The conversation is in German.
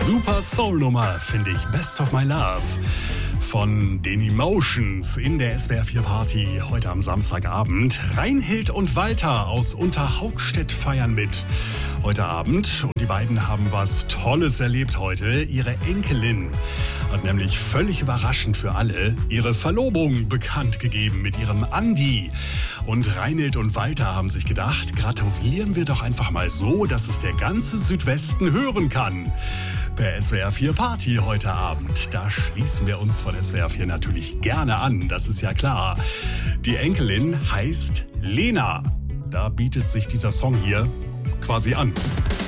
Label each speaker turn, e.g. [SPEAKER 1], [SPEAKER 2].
[SPEAKER 1] Super Soul-Nummer, finde ich. Best of My Love von den Emotions in der SWR 4 Party heute am Samstagabend. Reinhild und Walter aus Unterhaugstedt feiern mit heute Abend. Und die beiden haben was Tolles erlebt heute. Ihre Enkelin hat nämlich völlig überraschend für alle ihre Verlobung bekannt gegeben mit ihrem Andi. Und Reinhild und Walter haben sich gedacht, gratulieren wir doch einfach mal so, dass es der ganze Südwesten hören kann. Per SWR 4 Party heute Abend. Da schließen wir uns von SWR 4 natürlich gerne an, das ist ja klar. Die Enkelin heißt Lena. Da bietet sich dieser Song hier quasi an.